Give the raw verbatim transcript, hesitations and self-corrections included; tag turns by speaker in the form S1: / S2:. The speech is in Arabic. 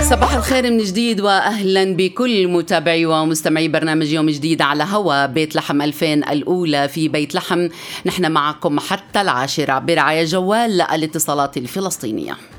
S1: صباح الخير من جديد وأهلا بكل متابعي ومستمعي برنامج يوم جديد على هوا بيت لحم ألفين الأولى. في بيت لحم نحن معكم حتى العاشرة برعاية جوال للاتصالات الفلسطينية.